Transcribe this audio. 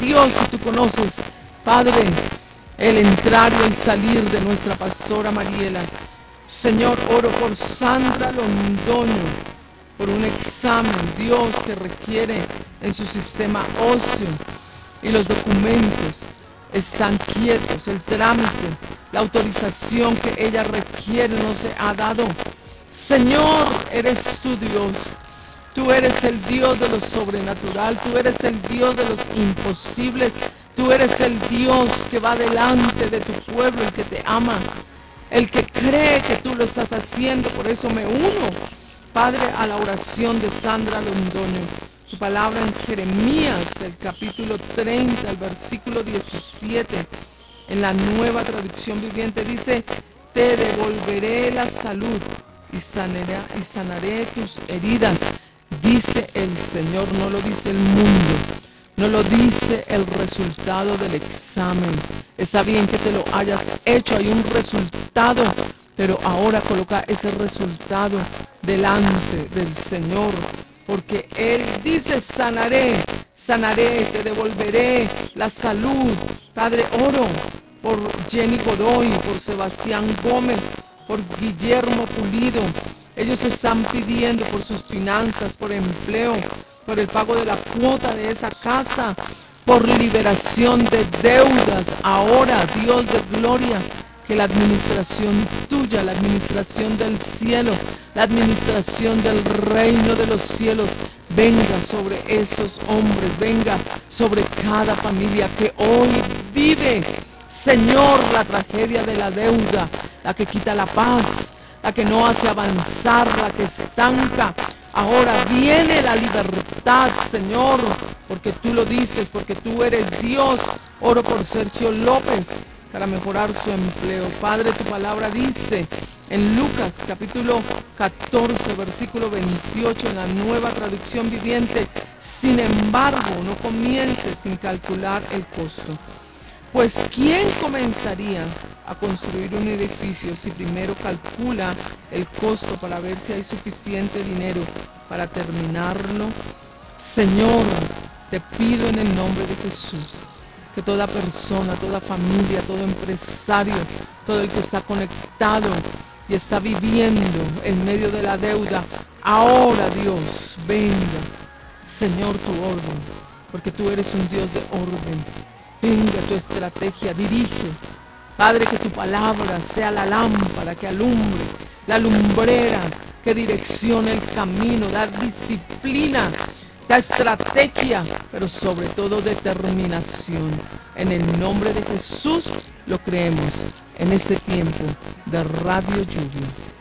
Dios y tú conoces, Padre, el entrar y el salir de nuestra pastora Mariela. Señor, oro por Sandra Londoño, por un examen, Dios, que requiere en su sistema óseo y los documentos están quietos, el trámite, la autorización que ella requiere no se ha dado. Señor, eres tu Dios. Tú eres el Dios de lo sobrenatural, tú eres el Dios de los imposibles, tú eres el Dios que va delante de tu pueblo, el que te ama, el que cree que tú lo estás haciendo. Por eso me uno, Padre, a la oración de Sandra Londoño. Tu palabra en Jeremías, el capítulo 30, el versículo 17, en la Nueva Traducción Viviente, dice: te devolveré la salud y sanaré tus heridas, dice el Señor. No lo dice el mundo, no lo dice el resultado del examen. Está bien que te lo hayas hecho, hay un resultado, pero ahora coloca ese resultado delante del Señor, porque Él dice: sanaré, sanaré, te devolveré la salud. Padre, oro por Jenny Godoy, por Sebastián Gómez, por Guillermo Pulido. Ellos están pidiendo por sus finanzas, por empleo, por el pago de la cuota de esa casa, por liberación de deudas. Ahora, Dios de gloria, que la administración tuya, la administración del cielo, la administración del reino de los cielos venga sobre esos hombres, venga sobre cada familia que hoy vive, Señor, la tragedia de la deuda, la que quita la paz, la que no hace avanzar, la que estanca. Ahora viene la libertad, Señor, porque tú lo dices, porque tú eres Dios. Oro por Sergio López para mejorar su empleo. Padre, tu palabra dice en Lucas capítulo 14, versículo 28, en la Nueva Traducción Viviente: sin embargo, no comiences sin calcular el costo. Pues ¿quién comenzaría a construir un edificio si primero calcula el costo para ver si hay suficiente dinero para terminarlo? Señor, te pido en el nombre de Jesús que toda persona, toda familia, todo empresario, todo el que está conectado y está viviendo en medio de la deuda, ahora, Dios, venga, Señor, tu orden, porque tú eres un Dios de orden. Venga tu estrategia, dirige. Padre, que tu palabra sea la lámpara que alumbre, la lumbrera que direccione el camino, da disciplina, da estrategia, pero sobre todo determinación. En el nombre de Jesús lo creemos en este tiempo de Radio Lluvia.